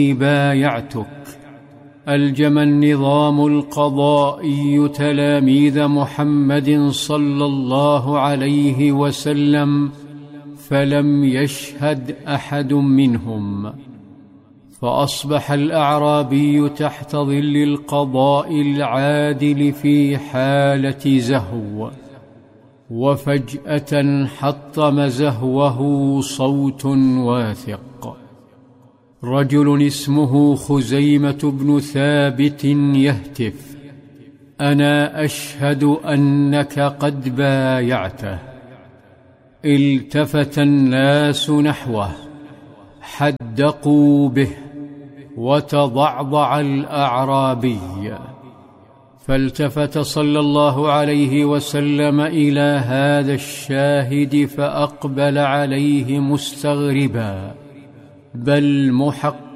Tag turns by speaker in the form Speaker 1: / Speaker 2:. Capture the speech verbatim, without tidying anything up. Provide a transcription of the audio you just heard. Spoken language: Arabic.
Speaker 1: بايعتك. ألجم النظام القضائي تلاميذ محمد صلى الله عليه وسلم، فلم يشهد أحد منهم، فأصبح الأعرابي تحت ظل القضاء العادل في حالة زهو، وفجأة حطم زهوه صوت واثق. رجل اسمه خزيمة بن ثابت يهتف: أنا أشهد أنك قد بايعته. التفت الناس نحوه، حدقوا به، وتضعضع الأعرابي، فالتفت صلى الله عليه وسلم إلى هذا الشاهد فأقبل عليه مستغربا بل محققا